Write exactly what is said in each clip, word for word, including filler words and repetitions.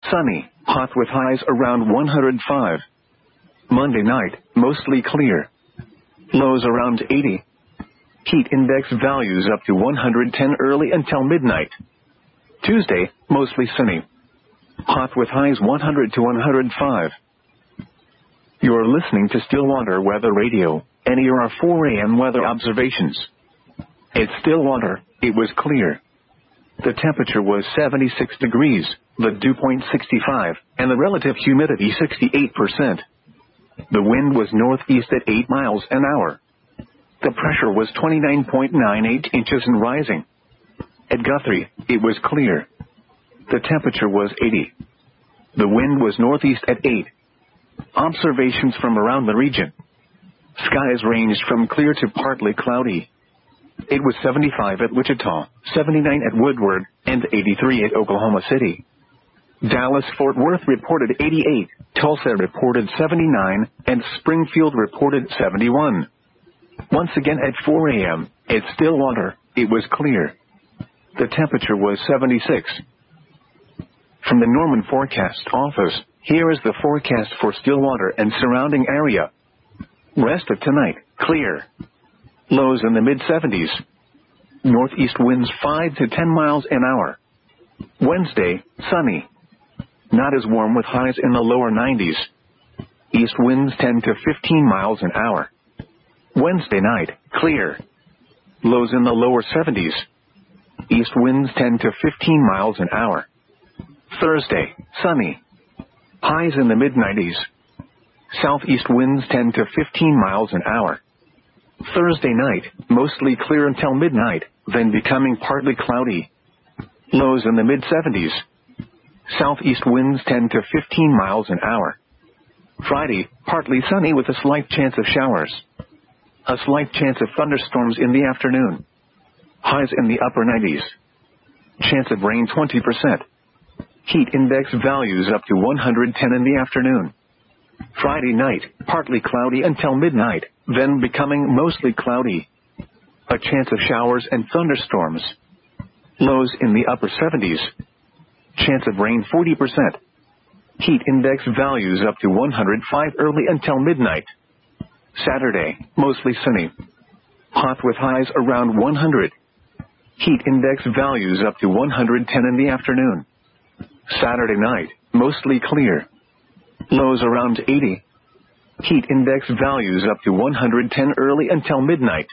sunny, hot with highs around one hundred five. Monday night, mostly clear. Lows around eighty. Heat index values up to one hundred ten early until midnight. Tuesday, mostly sunny. Hot with highs one hundred to one hundred five. You're listening to Stillwater Weather Radio, and here are four A M weather observations. At Stillwater, it was clear. The temperature was seventy-six degrees, the dew point sixty-five, and the relative humidity sixty-eight percent. The wind was northeast at eight miles an hour. The pressure was twenty-nine point nine eight inches and rising. At Guthrie, it was clear. The temperature was eighty. The wind was northeast at eight. Observations from around the region. Skies ranged from clear to partly cloudy. It was seventy-five at Wichita, seventy-nine at Woodward, and eighty-three at Oklahoma City. Dallas-Fort Worth reported eighty-eight, Tulsa reported seventy-nine, and Springfield reported seventy-one. Once again at four A M, at Stillwater, it was clear. The temperature was seventy-six. From the Norman Forecast Office, here is the forecast for Stillwater and surrounding area. Rest of tonight, clear. Lows in the mid seventies. Northeast winds five to ten miles an hour. Wednesday, sunny. Not as warm with highs in the lower nineties. East winds ten to fifteen miles an hour. Wednesday night, clear. Lows in the lower seventies. East winds ten to fifteen miles an hour. Thursday, sunny. Highs in the mid nineties. Southeast winds ten to fifteen miles an hour. Thursday night, mostly clear until midnight, then becoming partly cloudy. Lows in the mid seventies. Southeast winds ten to fifteen miles an hour. Friday, partly sunny with a slight chance of showers. A slight chance of thunderstorms in the afternoon. Highs in the upper nineties. Chance of rain twenty percent. Heat index values up to one hundred ten in the afternoon. Friday night, partly cloudy until midnight, then becoming mostly cloudy. A chance of showers and thunderstorms. Lows in the upper seventies. Chance of rain forty percent. Heat index values up to one hundred five early until midnight. Saturday, mostly sunny. Hot with highs around one hundred. Heat index values up to one hundred ten in the afternoon. Saturday night, mostly clear. Lows around eighty. Heat index values up to one hundred ten early until midnight.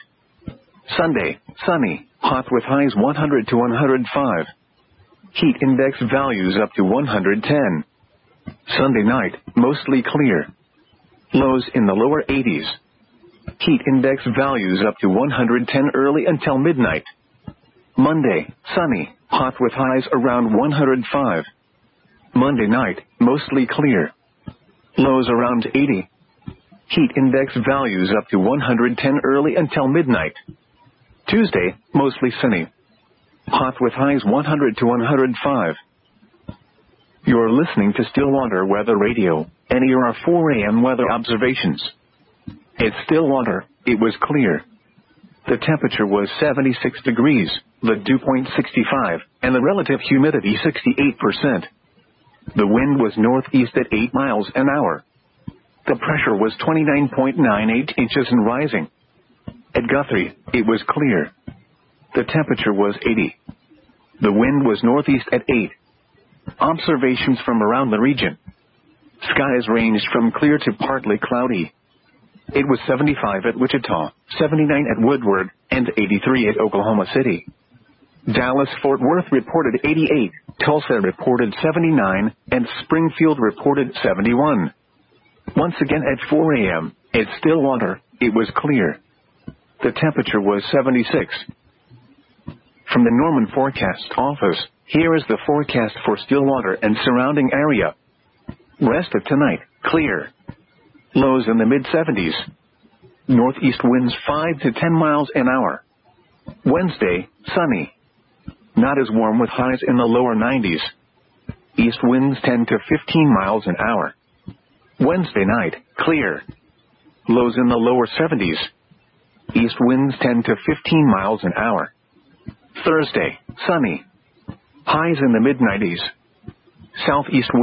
Sunday, sunny, hot with highs one hundred to one hundred five. Heat index values up to one hundred ten. Sunday night, mostly clear. Lows in the lower eighties. Heat index values up to one hundred ten early until midnight. Monday, sunny, hot with highs around one hundred five. Monday night, mostly clear. Lows around eighty. Heat index values up to one hundred ten early until midnight. Tuesday, mostly sunny. Hot with highs one hundred to one hundred five. You're listening to Stillwater Weather Radio, and here are four A M weather observations. At Stillwater, it was clear. The temperature was seventy-six degrees, the dew point sixty-five, and the relative humidity sixty-eight percent. The wind was northeast at eight miles an hour. The pressure was twenty-nine point nine eight inches and rising. At Guthrie, it was clear. The temperature was eighty. The wind was northeast at eight. Observations from around the region. Skies ranged from clear to partly cloudy. It was seventy-five at Wichita, seventy-nine at Woodward, and eighty-three at Oklahoma City. Dallas-Fort Worth reported eighty-eight, Tulsa reported seventy-nine, and Springfield reported seventy-one. Once again at four A M, at Stillwater, it was clear. The temperature was seventy-six. From the Norman Forecast Office, here is the forecast for Stillwater and surrounding area. Rest of tonight, clear. Lows in the mid seventies. Northeast winds five to ten miles an hour. Wednesday, sunny. Not as warm with highs in the lower nineties. East winds ten to fifteen miles an hour. Wednesday night, clear. Lows in the lower seventies. East winds ten to fifteen miles an hour. Thursday, sunny. Highs in the mid nineties. Southeast winds